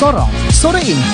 Sorong sore ini.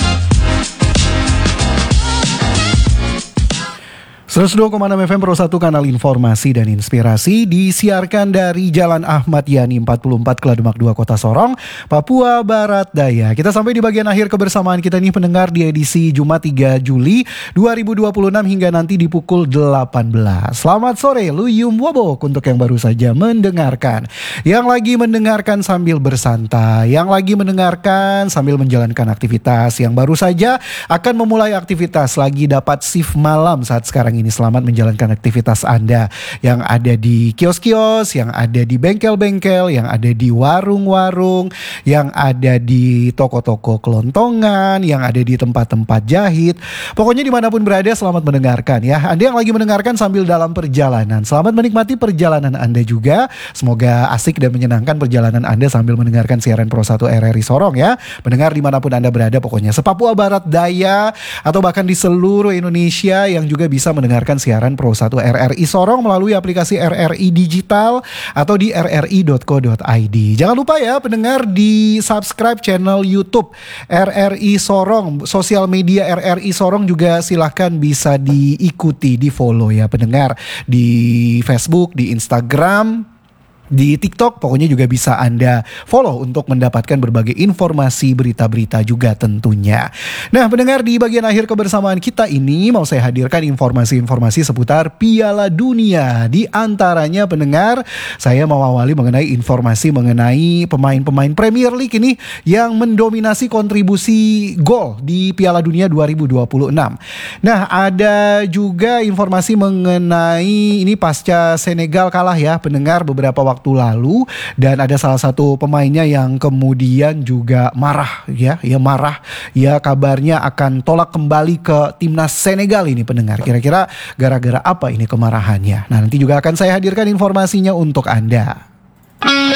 102,6 FM Pro 1 kanal informasi dan inspirasi disiarkan dari Jalan Ahmad Yani 44 Kelademak 2 Kota Sorong, Papua Barat Daya. Kita sampai di bagian akhir kebersamaan kita nih pendengar di edisi Jumat 3 Juli 2026 hingga nanti di pukul 18. Selamat sore Luyum Wobok untuk yang baru saja mendengarkan. Yang lagi mendengarkan sambil bersantai, yang lagi mendengarkan sambil menjalankan aktivitas, yang baru saja akan memulai aktivitas lagi dapat shift malam saat sekarang ini. Selamat menjalankan aktivitas Anda yang ada di kios-kios, yang ada di bengkel-bengkel, yang ada di warung-warung, yang ada di toko-toko kelontongan, yang ada di tempat-tempat jahit. Pokoknya dimanapun berada selamat mendengarkan ya. Anda yang lagi mendengarkan sambil dalam perjalanan, selamat menikmati perjalanan Anda juga. Semoga asik dan menyenangkan perjalanan Anda sambil mendengarkan siaran Pro 1 RRI Sorong ya. Mendengar dimanapun Anda berada, pokoknya se-Papua Barat Daya atau bahkan di seluruh Indonesia yang juga bisa mendengarkan siaran Pro 1 RRI Sorong melalui aplikasi RRI Digital atau di rri.co.id. Jangan lupa ya pendengar di subscribe channel YouTube RRI Sorong, sosial media RRI Sorong juga silahkan bisa diikuti, di follow ya pendengar, di Facebook, di Instagram, di TikTok, pokoknya juga bisa Anda follow untuk mendapatkan berbagai informasi, berita-berita juga tentunya. Nah pendengar, di bagian akhir kebersamaan kita ini mau saya hadirkan informasi-informasi seputar Piala Dunia. Di antaranya pendengar, saya mau awali mengenai informasi mengenai pemain-pemain Premier League ini yang mendominasi kontribusi gol di Piala Dunia 2026. Nah ada juga informasi mengenai ini pasca Senegal kalah ya pendengar beberapa waktu lalu, dan ada salah satu pemainnya yang kemudian juga marah ya kabarnya akan tolak kembali ke timnas Senegal ini pendengar. Kira-kira gara-gara apa ini kemarahannya? Nah nanti juga akan saya hadirkan informasinya untuk Anda.